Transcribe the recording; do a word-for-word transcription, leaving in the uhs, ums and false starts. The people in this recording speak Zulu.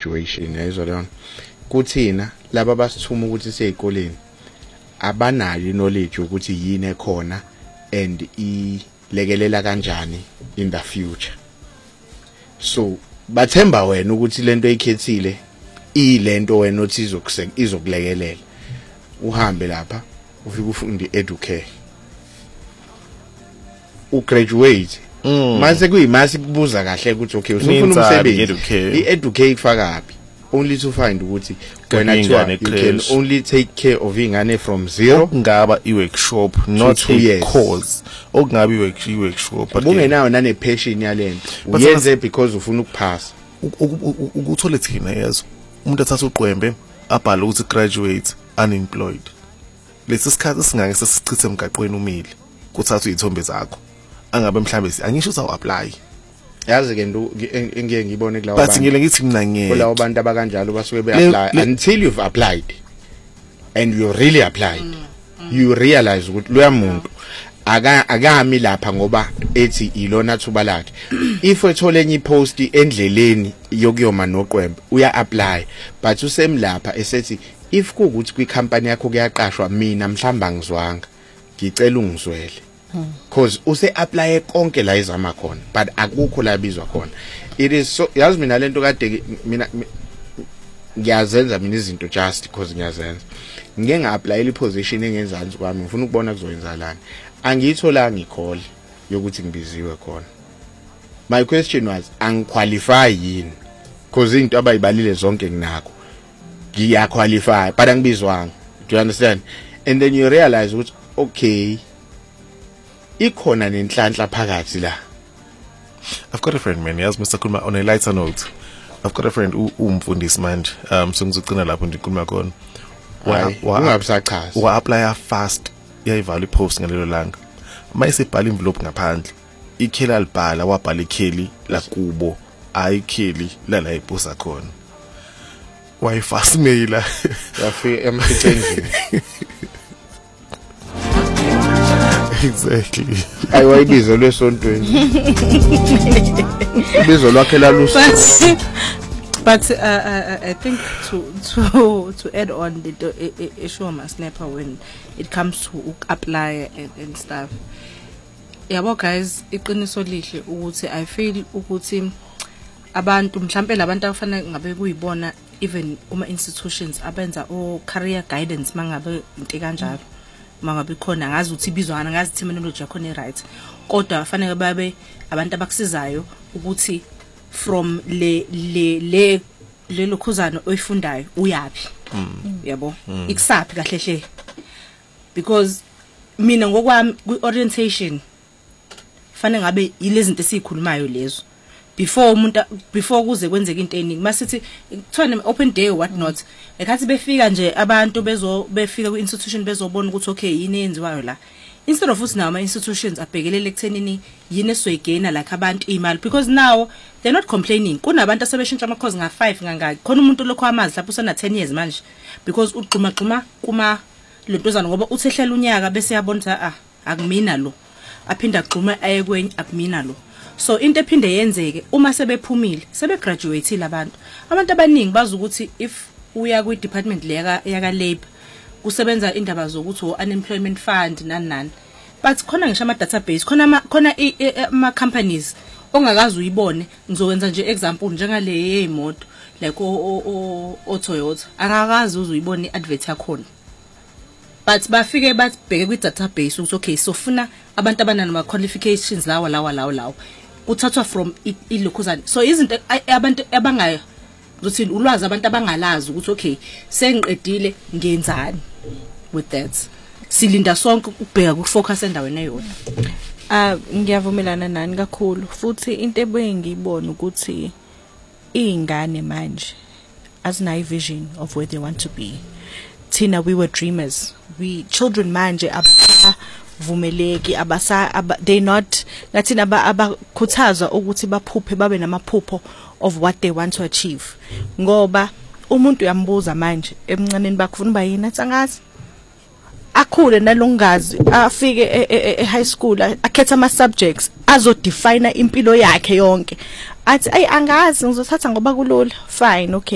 graduation yayizwa leyo kuthina laba basithuma ukuthi siyezikoleni abanayo knowledge ukuthi yini ekhona and ilekelela kanjani in the future. So bathemba wena ukuthi lento eyikhethile ilento wena othi izokuseka izokulekelela uhambe lapha ufike ufunde educate u graduate mase kuyimasi kubuza kahle ukuthi okay usufuna umsebenzi i-educate kufakapi only to find ukuthi wena you can only take care of ingane from zero ngaba i-workshop not a course okungaba i-workshop but bungenayo nane passion yalento uyenze because ufuna ukuphasa ukuthole thina yezo umuntu athatha uqwembe abhala ukuthi graduate unemployed lesi sikhathi singake sesichithe emgaqweni umile kuthatha izithombe zakho angabe mhlambe angisho uzawu apply yazi ke ngeke ngibone kulawo bantu but ngile ngithi mina ngeke kulawo bantu abakanjalo basuke be apply until you've applied and you really applied mm, mm. you realize ukuthi loya muntu aka akami lapha ngoba ethi ilona thuba lakhe if ethola enye post endleleni yokuyoma noqwembe uya apply but usemlapha esethi if kuukuthi kwi company yakho kuyaqashwa mina mhlamba ngizwanga ngicela ungizwele because use apply konke la izama khona but akukho la bizwa khona it is so yazi mina lento kade mina ngiyazenza mina izinto just because ngiyazenza ngeke nga-apply i position engenzansi kwami ngifuna ukubona kuzoyenzalana angiyithola ngicall yokuthi ngibiziwe khona. My question was angiqualify yini because into abayibalile zonke nginakho ngiya qualify but angibizwanga. Do you understand? And then you realize ukuthi okay ikhona nenhlanhla phakathi la. I've got a friend man, yes Mister Kulma, on a lighter note. I've got a friend umfundisi manje um so ngizogcina lapho ndikhuluma khona wa ungabisachaza wa apply fast yayivala ipost ngalelo langa mayisebhala envelope ngaphandle ikheli libhala wabhala ikheli la kubo ayikheli la la iposa khona why fast mailer yafika emsithenjini exactly ayiwayibizo lesontweni ibizo lakhe lalusa. But uh, uh, I think to to to add on the issue of Masnepa when it comes to apply and, and stuff. Yabo guys, iqiniso lihle ukuthi I feel ukuthi abantu mhlambe labantu afanele ngabe kuyibona even uma institutions abenza o career guidance mangabe into kanjalo mangabe khona ngazi ukuthi ibizwana ngazi terminology yakho ne right kodwa afanele babe abantu abakusizayo ukuthi from le le le le lokhuzana oyifundayo uyapi yabo ikusaphi kahle hle because mina ngokwami ku orientation fanele ngabe yilezinto esikhulumayo lezo before umuntu before kuze kwenzeke into eningi masithi kuthiwa open day what not ekhathi befika nje abantu bezo befika ku institution bezobona ukuthi okay yini yenziwayo la instead of uthi nawo ama institutions abhekelele ekuthenini yini esoyigena like abantu imali because now they're not complaining kunabantu asebeshintsha ama course nga five ngangaki khona umuntu lokho amazi lapho usana ten years manje because uxhuma xhuma kuma lentozana ngoba uthehlela unyaka bese yabona ah akumina lo aphinda xhuma aye kwenye akumina lo. So into ephinde yenzeke uma sebephumile sebe graduateile abantu abantu abaningi bazi ukuthi if uya ku department leya yaka labor kusebenza indaba zokuthi unemployment fund nani nani but khona ngisho ama database khona ama khona ama companies ongakazi uyibone ngizokwenza nje example njengale yemoto like o o Toyota angakazi uzuyibone advert yakhona but bafike bathibheke ku database ukuthi okay so funa abantu abanana ma qualifications lawa lawa lawa lawa uthathwa from ilokhuzana so izinto abantu abangayo uzothi ulwazi abantu abangalazi ukuthi okay sengiqedile ngenzani with that silinda sonke ukubheka ku focus endaweni eyodwa. Ah ngiyavumelana nani kakhulu futhi into ebengiyibona ukuthi ingane manje azinayo vision of where they want to be. Tina we were dreamers, we children manje abasa vumeleki abasa aba, they not ngathina abakhuthaza ukuthi baphuphe babe namaphupho of what they want to achieve ngoba umuntu uyambuza manje emncaneni bakufuna ba yini atsangazi akhule nalongazi afike e high school akhetha ama subjects azo define impilo yakhe yonke athi ay angazi ngizothatha ngoba kulula fine okay.